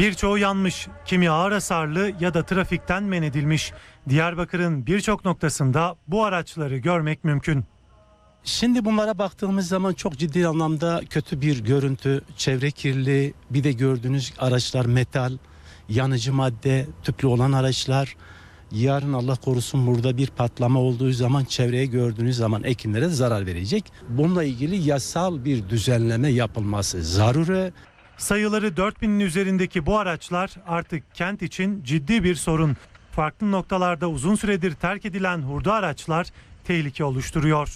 Birçoğu yanmış, kimi ağır hasarlı ya da trafikten men edilmiş. Diyarbakır'ın birçok noktasında bu araçları görmek mümkün. Şimdi bunlara baktığımız zaman çok ciddi anlamda kötü bir görüntü, çevre kirliliği, bir de gördüğünüz araçlar metal, yanıcı madde, tüplü olan araçlar. Yarın Allah korusun burada bir patlama olduğu zaman çevreye gördüğünüz zaman ekinlere zarar verecek. Bununla ilgili yasal bir düzenleme yapılması zaruri. Sayıları 4000'in üzerindeki bu araçlar artık kent için ciddi bir sorun. Farklı noktalarda uzun süredir terk edilen hurda araçlar tehlike oluşturuyor.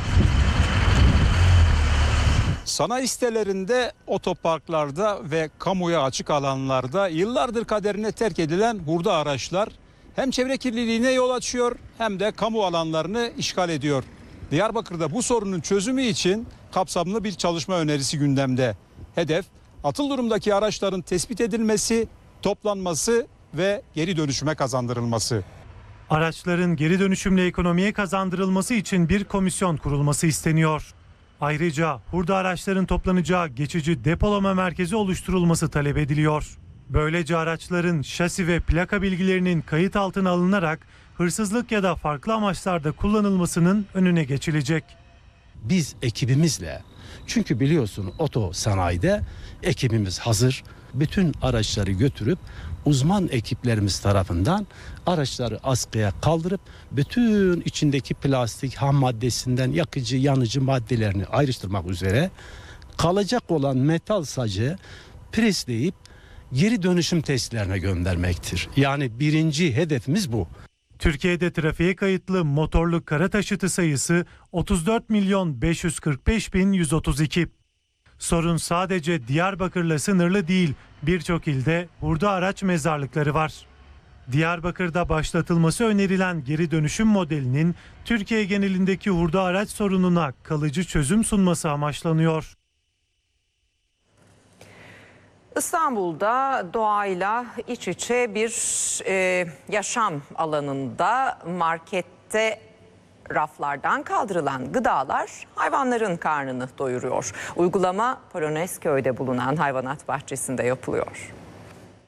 Sanayi sitelerinde, otoparklarda ve kamuya açık alanlarda yıllardır kaderine terk edilen hurda araçlar hem çevre kirliliğine yol açıyor hem de kamu alanlarını işgal ediyor. Diyarbakır'da bu sorunun çözümü için kapsamlı bir çalışma önerisi gündemde. Hedef, atıl durumdaki araçların tespit edilmesi, toplanması ve geri dönüşüme kazandırılması. Araçların geri dönüşümle ekonomiye kazandırılması için bir komisyon kurulması isteniyor. Ayrıca hurda araçların toplanacağı geçici depolama merkezi oluşturulması talep ediliyor. Böylece araçların şasi ve plaka bilgilerinin kayıt altına alınarak hırsızlık ya da farklı amaçlarda kullanılmasının önüne geçilecek. Biz ekibimizle, çünkü biliyorsun oto sanayide ekibimiz hazır, bütün araçları götürüp uzman ekiplerimiz tarafından araçları askıya kaldırıp bütün içindeki plastik ham maddesinden yakıcı yanıcı maddelerini ayrıştırmak üzere kalacak olan metal sacı presleyip geri dönüşüm tesislerine göndermektir. Yani birinci hedefimiz bu. Türkiye'de trafiğe kayıtlı motorlu kara taşıtı sayısı 34.545.132. Sorun sadece Diyarbakır'la sınırlı değil, birçok ilde hurda araç mezarlıkları var. Diyarbakır'da başlatılması önerilen geri dönüşüm modelinin Türkiye genelindeki hurda araç sorununa kalıcı çözüm sunması amaçlanıyor. İstanbul'da doğayla iç içe bir yaşam alanında markette raflardan kaldırılan gıdalar hayvanların karnını doyuruyor. Uygulama Polonezköy'de bulunan hayvanat bahçesinde yapılıyor.